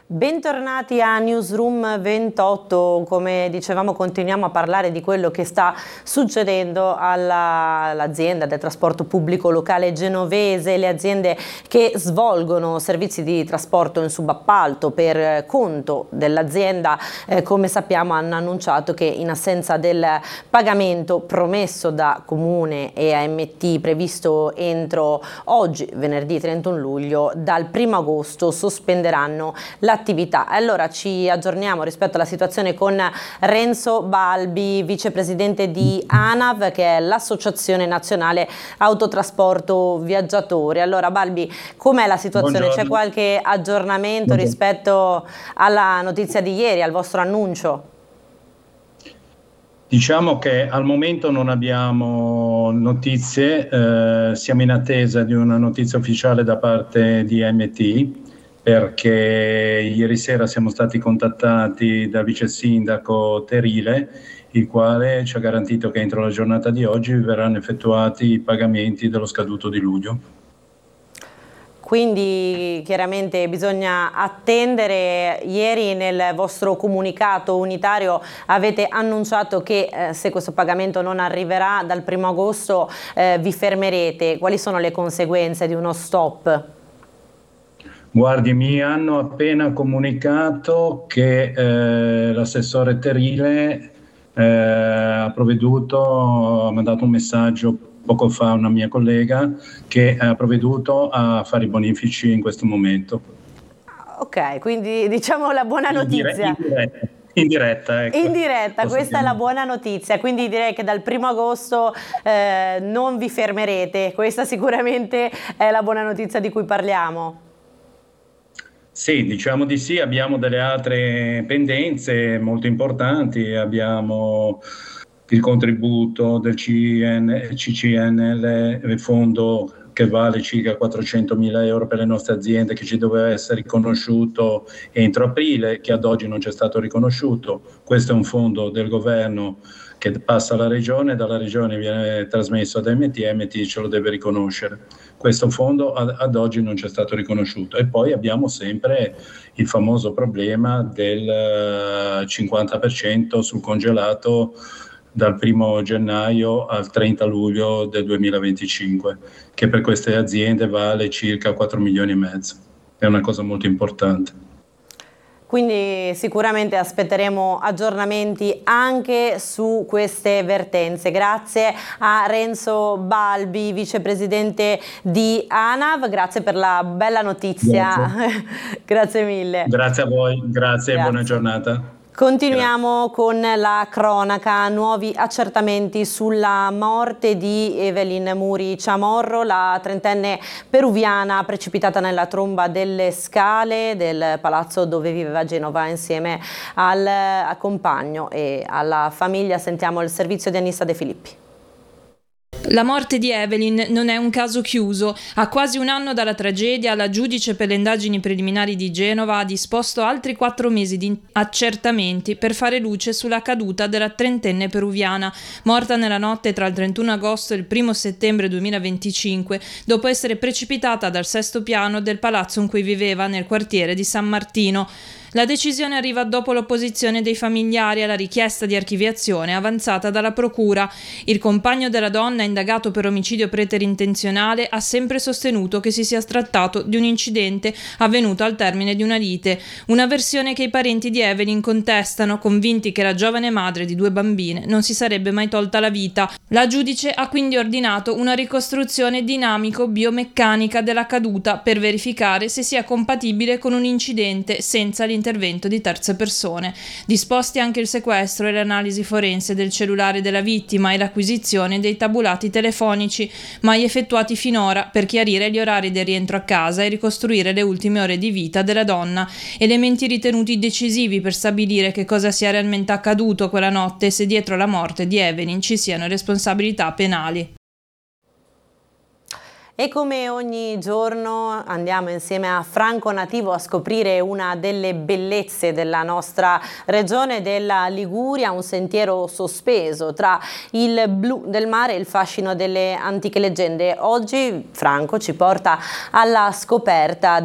Bentornati a Newsroom 28, come dicevamo continuiamo a parlare di quello che sta succedendo all'azienda del trasporto pubblico locale genovese, le aziende che svolgono servizi di trasporto in subappalto per conto dell'azienda, come sappiamo hanno annunciato che in assenza del pagamento promesso da Comune e AMT previsto entro oggi, venerdì 31 luglio, dal 1° agosto sospenderanno l'attività. Allora ci aggiorniamo rispetto alla situazione con Renzo Balbi, vicepresidente di ANAV, che è l'Associazione Nazionale Autotrasporto Viaggiatori. Allora Balbi, com'è la situazione? Buongiorno. C'è qualche aggiornamento rispetto alla notizia di ieri, al vostro annuncio? Diciamo che al momento non abbiamo notizie, siamo in attesa di una notizia ufficiale da parte di AMT, perché ieri sera siamo stati contattati dal vice sindaco Terile, il quale ci ha garantito che entro la giornata di oggi verranno effettuati i pagamenti dello scaduto di luglio. Quindi chiaramente bisogna attendere. Ieri nel vostro comunicato unitario avete annunciato che se questo pagamento non arriverà dal 1° agosto vi fermerete. Quali sono le conseguenze di uno stop? Guardi, mi hanno appena comunicato che l'assessore Terile ha mandato un messaggio poco fa a una mia collega che ha provveduto a fare i bonifici in questo momento. Ok, quindi diciamo la buona notizia. In diretta, ecco. In diretta, questa è la buona notizia, quindi direi che dal 1° agosto non vi fermerete, questa sicuramente è la buona notizia di cui parliamo. Sì, diciamo di sì, abbiamo delle altre pendenze molto importanti, abbiamo il contributo del CCNL, il fondo che vale circa 400.000 euro per le nostre aziende, che ci doveva essere riconosciuto entro aprile, che ad oggi non ci è stato riconosciuto. Questo è un fondo del governo che passa alla regione, dalla regione viene trasmesso ad AMT e AMT ce lo deve riconoscere. Questo fondo ad oggi non ci è stato riconosciuto. E poi abbiamo sempre il famoso problema del 50% sul congelato dal 1° gennaio al 30 luglio del 2025, che per queste aziende vale circa 4,5 milioni. È una cosa molto importante. Quindi sicuramente aspetteremo aggiornamenti anche su queste vertenze. Grazie a Renzo Balbi, vicepresidente di ANAV, grazie per la bella notizia. Grazie. Grazie mille. Grazie a voi, grazie e buona giornata. Continuiamo con la cronaca, nuovi accertamenti sulla morte di Evelyn Muri Chamorro, la 30enne peruviana precipitata nella tromba delle scale del palazzo dove viveva a Genova insieme al compagno e alla famiglia. Sentiamo il servizio di Anissa De Filippi. La morte di Evelyn non è un caso chiuso. A quasi un anno dalla tragedia, la giudice per le indagini preliminari di Genova ha disposto altri 4 mesi di accertamenti per fare luce sulla caduta della 30enne peruviana, morta nella notte tra il 31 agosto e il 1° settembre 2025, dopo essere precipitata dal 6° piano del palazzo in cui viveva nel quartiere di San Martino. La decisione arriva dopo l'opposizione dei familiari alla richiesta di archiviazione avanzata dalla procura. Il compagno della donna, indagato per omicidio preterintenzionale, ha sempre sostenuto che si sia trattato di un incidente avvenuto al termine di una lite, una versione che i parenti di Evelyn contestano, convinti che la giovane madre di 2 bambine non si sarebbe mai tolta la vita. La giudice ha quindi ordinato una ricostruzione dinamico-biomeccanica della caduta per verificare se sia compatibile con un incidente senza l'intervento di terze persone. Disposti anche il sequestro e l'analisi forense del cellulare della vittima e l'acquisizione dei tabulati telefonici mai effettuati finora per chiarire gli orari del rientro a casa e ricostruire le ultime ore di vita della donna, elementi ritenuti decisivi per stabilire che cosa sia realmente accaduto quella notte e se dietro la morte di Evelyn ci siano responsabilità penali. E come ogni giorno andiamo insieme a Franco Nativo a scoprire una delle bellezze della nostra regione della Liguria, un sentiero sospeso tra il blu del mare e il fascino delle antiche leggende. Oggi Franco ci porta alla scoperta